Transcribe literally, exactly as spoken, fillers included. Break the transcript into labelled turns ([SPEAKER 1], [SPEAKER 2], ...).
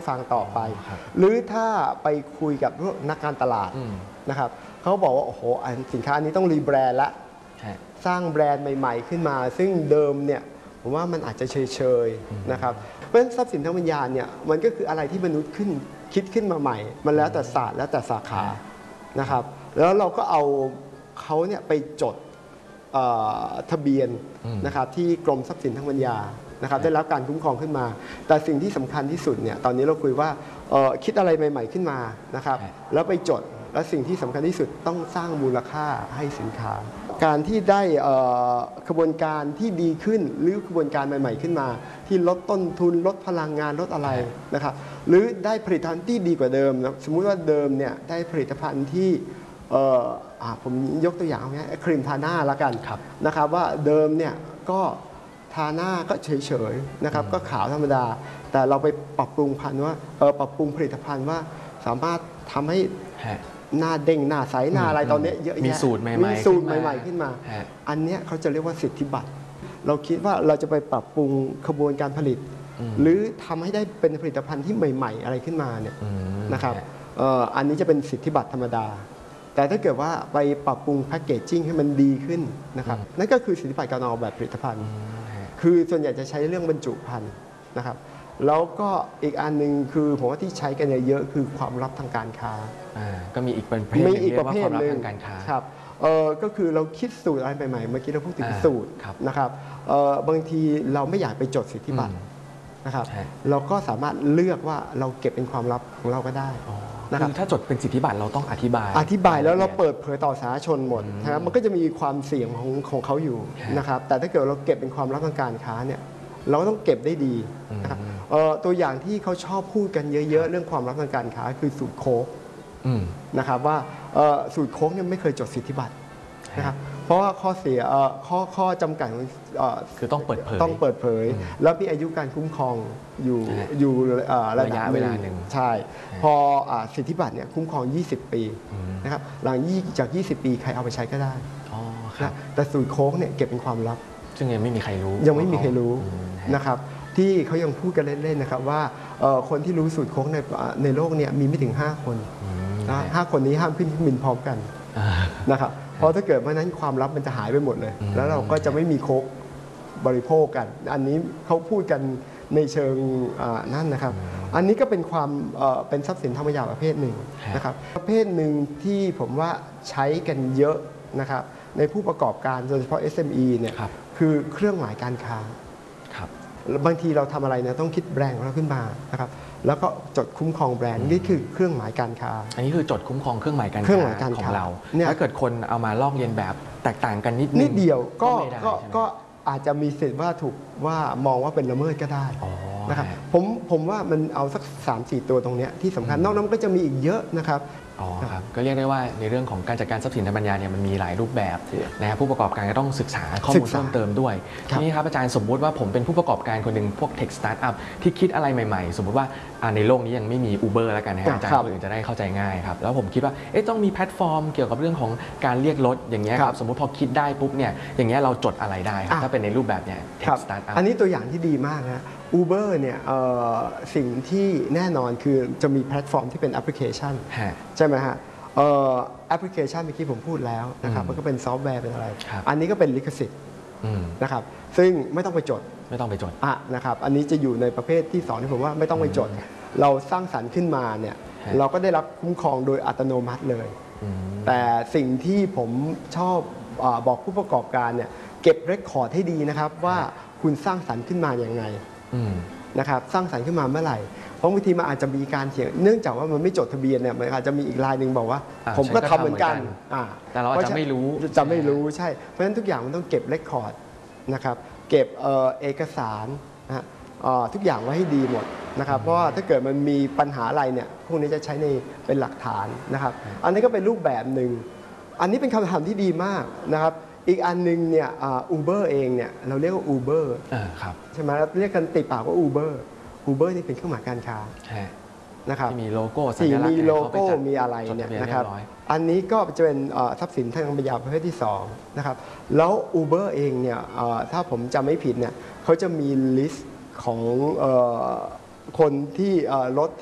[SPEAKER 1] ฟังต่อไปหรือถ้าไปคุยกับนักการตลาดนะครับเขาบอกว่าโอ้โหสินค้านี้ต้องรีแบรนด์ละสร้างแบรนด์ใหม่ๆขึ้นมาซึ่งเดิมเนี่ยผมว่ามันอาจจะเฉยๆนะครับเพราะฉะนั้นทรัพย์สินทางปัญญาเนี่ยมันก็คืออะไรที่มนุษย์ขึ้นคิดขึ้นมาใหม่มันแล้วแต่ศาสตร์แล้วแต่สาขานะครับแล้วเราก็เอาเขาเนี่ยไปจดทะเบียนนะครับที่กรมทรัพย์สินทางปัญญานะครับได้รับการคุ้มครองขึ้นมาแต่สิ่งที่สำคัญที่สุดเนี่ยตอนนี้เราคุยว่าคิดอะไรใหม่ๆขึ้นมานะครับแล้วไปจดและสิ่งที่สำคัญที่สุดต้องสร้างมูลค่าให้สินค้าการที่ได้กระบวนการที่ดีขึ้นหรือกระบวนการใหม่ๆขึ้นมาที่ลดต้นทุนลดพลังงานลดอะไรนะครับหรือได้ผลิตภัณฑ์ที่ดีกว่าเดิมนะสมมุติว่าเดิมเนี่ยได้ผลิตภัณฑ์ที่ผมยกตัวอย่างง่ายๆครีมทาหน้าละกันนะครับว่าเดิมเนี่ยก็ทาหน้าก็เฉยๆนะครับก็ขาวธรรมดาแต่เราไปปรับปรุงพันธุ์ว่าปรับปรุงผลิตภัณฑ์ว่าสามารถทำให้หน้าเด้งหน้าใสหน้าอะไรตอนนี้เยอะแยะ
[SPEAKER 2] มีสูตรใหม่ๆ
[SPEAKER 1] มีสูตรใหม่ๆขึ้นมาอันนี้เขาจะเรียกว่าสิทธิบัตรเราคิดว่าเราจะไปปรับปรุงกระบวนการผลิตหรือทำให้ได้เป็นผลิตภัณฑ์ที่ใหม่ๆอะไรขึ้นมาเนี่ยนะครับอันนี้จะเป็นสิทธิบัตรธรรมดาแต่ถ้าเกิดว่าไปปรับปรุงแพคเกจจิ้งให้มันดีขึ้นนะครับนั่นก็คือสิทธิบัตรการออกแบบผลิตภัณฑ์คือส่วนใหญ่จะใช้เรื่องบรรจุภัณฑ์นะครับแล้วก็อีกอันหนึ่งคือผมว่าที่ใช้กันเยอะคือความลับทางการค้า
[SPEAKER 2] ก็มีอีกประเภทนึงเรียกว่าความลับทางการค้า
[SPEAKER 1] ครับก็คือเราคิดสูตรอะไรใหม่ๆเมื่อกี้เราพูดถึงสูตรนะครับบางทีเราไม่อยากไปจดสิทธิบัตรนะครับเราก็สามารถเลือกว่าเราเก็บเป็นความลับของเราก็ได้
[SPEAKER 2] คือถ้าจดเป็นสิทธิบัตรเราต้องอธิบาย
[SPEAKER 1] อธิบายแล้วเราเปิดเผยต่อสาธารณชนหมดนะครับมันก็จะมีความเสี่ยงของของเขาอยู่นะครับแต่ถ้าเกิดเราเก็บเป็นความลับทางการค้าเนี่ยเราก็ต้องเก็บได้ดีนะครับตัวอย่างที่เขาชอบพูดกันเยอะๆเรื่องความลับทางการค้าคือสูตรโค้กนะครับว่าสูตรโค้กเนี่ยไม่เคยจดสิทธิบัตรนะครับเพราะว่าข้อเสียข้อข้อจำกัด
[SPEAKER 2] คือต้องเปิดเผย
[SPEAKER 1] ต้องเปิดเผยแล้วมีอายุการคุ้มครองอยู่อยู่ระยะ
[SPEAKER 2] เวลาหนึ่ง
[SPEAKER 1] ใช่พอสิทธิบัตรเนี่ยคุ้มครองยี่สิบปีนะครับหลังจากยี่สิบปีใครเอาไปใช้ก็ได้แต่สูตรโค้กเนี่ยเก็บเป็นความลับ
[SPEAKER 2] ซึ่งยังไม่มีใครรู้
[SPEAKER 1] ยังไม่มีใครรู้นะครับที่เขายังพูดกันเล่นๆนะครับว่าคนที่รู้สูตรโค้กในในโลกเนี่ยมีไม่ถึงห้าคนนะห้าคนนี้ห้ามขึ้นเครื่องบินพร้อมกันนะครับเพราะถ้าเกิดว่านั้นความลับมันจะหายไปหมดเลยแล้วเราก็จะไม่มีโค้กบริโภคกันอันนี้เขาพูดกันในเชิงนั่นนะครับอันนี้ก็เป็นความเป็นทรัพย์สินทางปัญญาประเภทหนึ่งนะครับประเภทหนึ่งที่ผมว่าใช้กันเยอะนะครับในผู้ประกอบการโดยเฉพาะ เอส เอ็ม อี เนี่ยคือเครื่องหมายการค้าบางทีเราทำอะไรเนี่ยต้องคิดแบรนด์ของเราขึ้นมานะครับแล้วก็จดคุ้มครองแบรนด์นี่คือเครื่องหมายการค้า
[SPEAKER 2] อันนี้คือจดคุ้มครองเครื่องหมายการค้าของเราถ้าเกิดคนเอามาลอกเลียนแบบแตกต่างกันนิด
[SPEAKER 1] นิดเดียวก็ก็อาจจะมีสิทธิ์ว่าถูกว่ามองว่าเป็นละเมิดก็ได้นะครับผมผมว่ามันเอาสัก สามสี่ ตัวตรงนี้ที่สำคัญนอกนั้นก็จะมีอีกเยอะนะครับ
[SPEAKER 2] อ๋อครับก็เรียกได้ว่าในเรื่องของการจัดการทรัพย์สินทางปัญญาเนี่ยมันมีหลายรูปแบบนะครับผู้ประกอบการก็ต้องศึกษาข้อมูลเพิ่มเติมด้วยทีนี้ครับอาจารย์สมมุติว่าผมเป็นผู้ประกอบการคนหนึ่งพวกเทคสตาร์ทอัพที่คิดอะไรใหม่ๆสมมุติว่าในโลกนี้ยังไม่มี Uber แล้วกันนะอาจารย์คนอื่นจะได้เข้าใจง่ายครับแล้วผมคิดว่าเอ๊ะต้องมีแพลตฟอร์มเกี่ยวกับเรื่องของการเรียกรถอย่างเงี้ยครับสมมุติพอคิดได้ปุ๊บเนี่ยอย่างเงี้ยเราจดอะไรได้ครับถ้าเป็นในรูปแบบเนี่ยเทคสตาร์ทอัพ
[SPEAKER 1] อันนี้ตัวอย่างที่ดีมากนะ Uber เนี่ยสิ่งที่แน่นอนคือจะมีแพลตฟอร์มที่เป็นแอปพลิเคชันใช่ไหมฮะแอปพลิเคชันเมื่อกี้ผมพูดแล้วนะครับมันก็เป็นซอฟต์แวร์เป็นอะไรอันนี้ก็เป็นลิขสิทธิ์นะครับซึ่งไม่ต้องไปจด
[SPEAKER 2] ไม่ต้องไปจด
[SPEAKER 1] อ่ะนะครับอันนี้จะอยู่ในประเภทที่สองที่ผมว่าไม่ต้องไปจดเราสร้างสรรค์ขึ้นมาเนี่ยเราก็ได้รับคุ้มครองโดยอัตโนมัติเลยแต่สิ่งที่ผมชอบบอกผู้ประกอบการเนี่ยเก็บเรคคอร์ดให้ดีนะครับว่าคุณสร้างสรรค์ขึ้นมาอย่างไงนะครับสร้างสรรค์ขึ้นมาเมื่อไหร่เพราะบางทีมันอาจจะมีการเถียงเนื่องจากว่ามันไม่จดทะเบียนเนี่ยมันอาจจะมีอีกรายหนึ่งบอกว่าผมก็ทำเหมือนกัน
[SPEAKER 2] แต่เราอาจจะไม่รู้
[SPEAKER 1] จะไม่รู้ใช่เพราะฉะนั้นทุกอย่างมันต้องเก็บเรคคอร์ดนะครับเก็บเอกสารนะทุกอย่างไว้ให้ดีหมดนะครับเพราะว่าถ้าเกิดมันมีปัญหาอะไรเนี่ยพวกนี้จะใช้ในเป็นหลักฐานนะครับอันนี้ก็เป็นรูปแบบหนึ่งอันนี้เป็นคำถามที่ดีมากนะครับอีกอันนึงเนี่ยอูเบอร์เองเนี่ยเราเรียกว่าอูเบอร์ใช่ไหมเราเรียกกันติดปากว่าอูเบอร์อูเบอร์นี่เป็นเครื่องหมายการค้านะครับ
[SPEAKER 2] ที่มีโลโก้
[SPEAKER 1] ที่มีโลโก้มีอะไรเนี่ยนะครับอันนี้ก็จะเป็นทรัพย์สินทางปัญญาประเภทที่สองนะครับแล้ว Uber เองเนี่ยถ้าผมจำไม่ผิดเนี่ยเขาจะมีลิสต์ของคนที่รถ